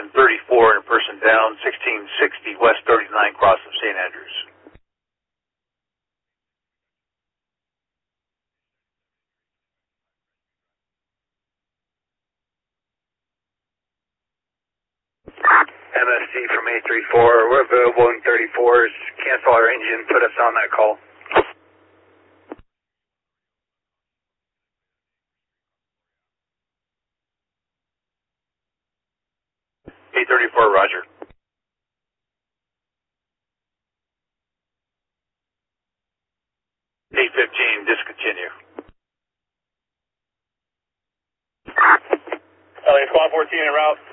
engine 34 and a person down, 1660 West 39 cross of St. Andrews. MSC from 834, we're available in 34s. Cancel our engine, put us on that call. 834, roger. 815, discontinue. LA Squad 14 en route.